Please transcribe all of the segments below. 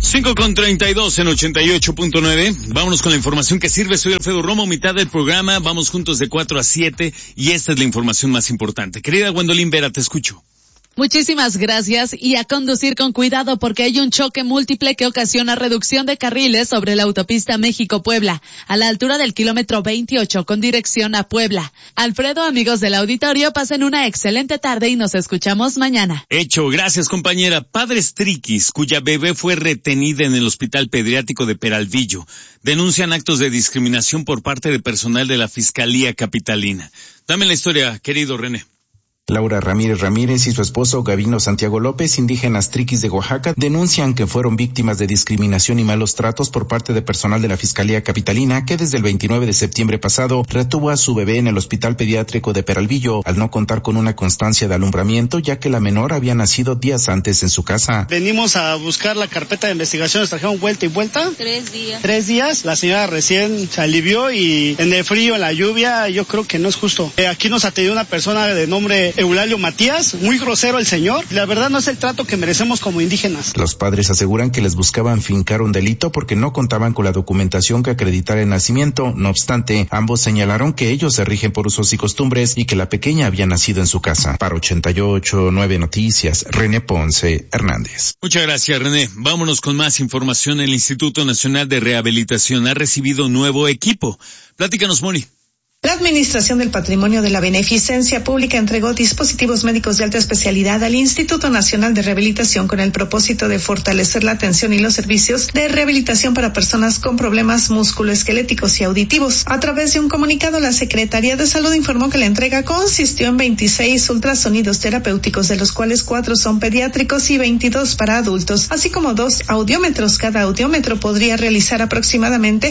5:32 en 88.9. Vámonos con la información que sirve. Soy Alfredo Romo, mitad del programa. Vamos juntos de 4 a 7 y esta es la información más importante. Querida Gwendolyn Vera, te escucho. Muchísimas gracias y a conducir con cuidado porque hay un choque múltiple que ocasiona reducción de carriles sobre la autopista México-Puebla, a la altura del kilómetro 28 con dirección a Puebla. Alfredo, amigos del auditorio, pasen una excelente tarde y nos escuchamos mañana. Hecho, gracias compañera. Padres Triquis, cuya bebé fue retenida en el Hospital Pediátrico de Peralvillo, denuncian actos de discriminación por parte de personal de la Fiscalía Capitalina. Dame la historia, querido René. Laura Ramírez y su esposo Gabino Santiago López, indígenas Triquis de Oaxaca, denuncian que fueron víctimas de discriminación y malos tratos por parte de personal de la Fiscalía Capitalina que desde el 29 de septiembre pasado retuvo a su bebé en el Hospital Pediátrico de Peralvillo al no contar con una constancia de alumbramiento, ya que la menor había nacido días antes en su casa. Venimos a buscar la carpeta de investigación, nos trajeron vuelta y vuelta. 3 días. 3 días, la señora recién se alivió y en el frío, en la lluvia, yo creo que no es justo. Aquí nos atendió una persona de nombre Eulalio Matías, muy grosero el señor. La verdad no es el trato que merecemos como indígenas. Los padres aseguran que les buscaban fincar un delito porque no contaban con la documentación que acreditara el nacimiento. No obstante, ambos señalaron que ellos se rigen por usos y costumbres y que la pequeña había nacido en su casa. Para 88.9 Noticias, René Ponce Hernández. Muchas gracias, René. Vámonos con más información. El Instituto Nacional de Rehabilitación ha recibido un nuevo equipo. Platícanos, Moni. La Administración del Patrimonio de la Beneficencia Pública entregó dispositivos médicos de alta especialidad al Instituto Nacional de Rehabilitación con el propósito de fortalecer la atención y los servicios de rehabilitación para personas con problemas musculoesqueléticos y auditivos. A través de un comunicado, la Secretaría de Salud informó que la entrega consistió en 26 ultrasonidos terapéuticos, de los cuales 4 son pediátricos y 22 para adultos, así como 2 audiómetros. Cada audiómetro podría realizar aproximadamente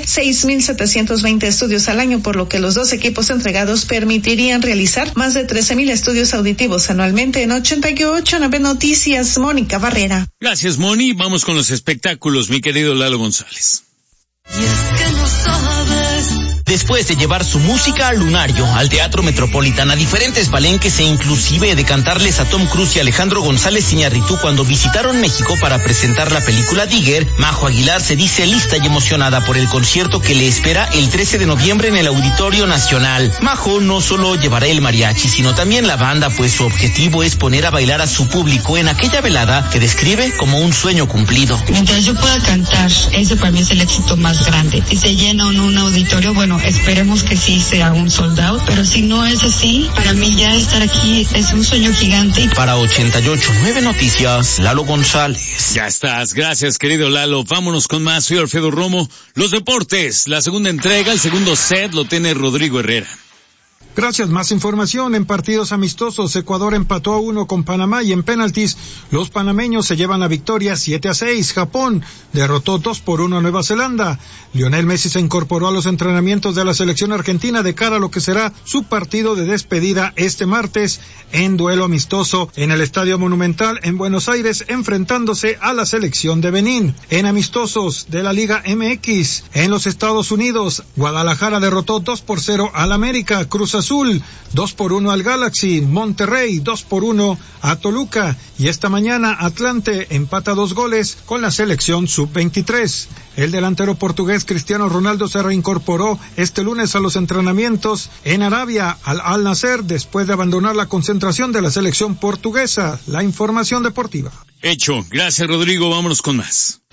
6.720 estudios al año, por lo que los dos equipos entregados permitirían realizar más de 13,000 estudios auditivos anualmente. En 88.9 Noticias, Mónica Barrera. Gracias, Moni. Vamos con los espectáculos, mi querido Lalo González. Y es que no sabes. Después de llevar su música al Lunario, al Teatro Metropolitan, a diferentes palenques e inclusive de cantarles a Tom Cruise y Alejandro González Iñárritu cuando visitaron México para presentar la película Digger, Majo Aguilar se dice lista y emocionada por el concierto que le espera el 13 de noviembre en el Auditorio Nacional. Majo no solo llevará el mariachi, sino también la banda, pues su objetivo es poner a bailar a su público en aquella velada que describe como un sueño cumplido. Mientras yo pueda cantar, ese para mí es el éxito más grande. Si se llena un auditorio, bueno, esperemos que sí sea un sold out, pero si no es así, para mí ya estar aquí es un sueño gigante. Para 88.9 Noticias, Lalo González. Ya estás, gracias querido Lalo. Vámonos con más, soy Alfredo Romo. Los deportes, la segunda entrega, el segundo set lo tiene Rodrigo Herrera. Gracias. Más información en partidos amistosos. Ecuador empató a 1 con Panamá y en penaltis los panameños se llevan la victoria 7-6. Japón derrotó 2-1 a Nueva Zelanda. Lionel Messi se incorporó a los entrenamientos de la selección argentina de cara a lo que será su partido de despedida este martes en duelo amistoso en el Estadio Monumental en Buenos Aires, enfrentándose a la selección de Benín. En amistosos de la Liga MX en los Estados Unidos, Guadalajara derrotó 2-0 al América. Cruz Azul 2-1 al Galaxy, Monterrey 2-1 a Toluca y esta mañana Atlante empata 2 goles con la selección sub-23. El delantero portugués Cristiano Ronaldo se reincorporó este lunes a los entrenamientos en Arabia al Al Nassr después de abandonar la concentración de la selección portuguesa. La información deportiva. Hecho, gracias Rodrigo, vámonos con más.